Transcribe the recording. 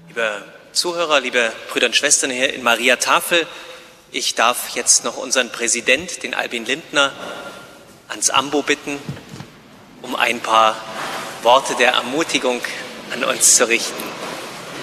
Liebe Zuhörer, liebe Brüder und Schwestern hier in Maria Tafel, ich darf jetzt noch unseren Präsident, den Albin Lindner, ans Ambo bitten, um ein paar Worte der Ermutigung an uns zu richten.